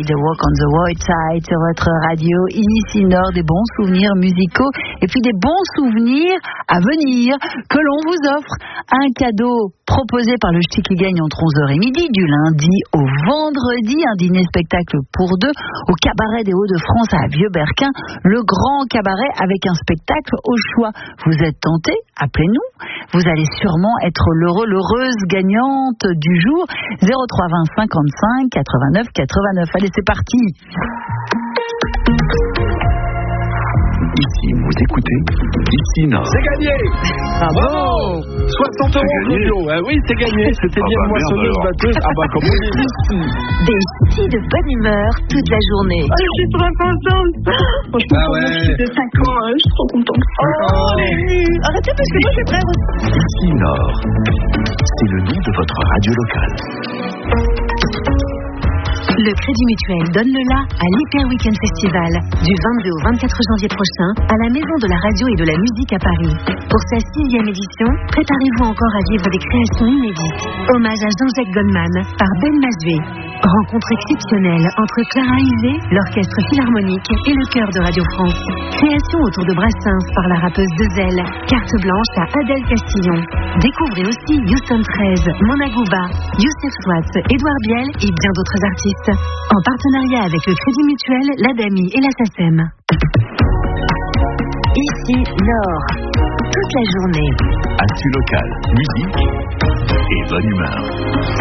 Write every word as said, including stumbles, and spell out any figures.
de Walk on the White Side sur votre radio. Ici Nord, des bons souvenirs musicaux et puis des bons souvenirs à venir que l'on vous offre. Un cadeau proposé par le Ch'ti qui gagne entre onze heures et midi du lundi au vendredi. Un dîner-spectacle pour deux au cabaret des Hauts-de-France à Vieux-Berquin. Le grand cabaret avec un spectacle au choix. Vous êtes tenté? Appelez-nous. Vous allez sûrement être l'heureux, l'heureuse gagnante du jour. zéro trois vingt cinquante-cinq quatre-vingt-neuf quatre-vingt-neuf. Allez, c'est parti. Ici, vous écoutez Ici Nord. C'est gagné. Ah bravo. soixante euros Claudio. Ah oui, c'est gagné. C'était ah bien bah moissonneuse merde, batteuse. Ah bah comme on dit. Des ch'tis de bonne humeur toute la journée. Oh, je suis trop contente. Franchement, Ah pour ouais. moi, je suis de cinq ans, hein, je suis trop contente. Oh, les nuits. Arrêtez parce que moi, je suis prête. Ici Nord. C'est le nom de votre radio locale. Le Crédit Mutuel donne le la à l'Hyper Weekend Festival du vingt-deux au vingt-quatre janvier prochain à la Maison de la Radio et de la Musique à Paris. Pour sa sixième édition, préparez-vous encore à vivre des créations inédites. Hommage à Jean-Jacques Goldman par Ben Masvé. Rencontre exceptionnelle entre Clara Isé, l'Orchestre Philharmonique et le Chœur de Radio France. Création autour de Brassens par la rappeuse Dezel. Carte blanche à Adèle Castillon. Découvrez aussi Houston treize, Mona Gouba, Youssef Swat, Édouard Biel et bien d'autres artistes. En partenariat avec le Crédit Mutuel, l'Adami et la SACEM. Ici Nord. Toute la journée. Actu local, musique et bonne humeur.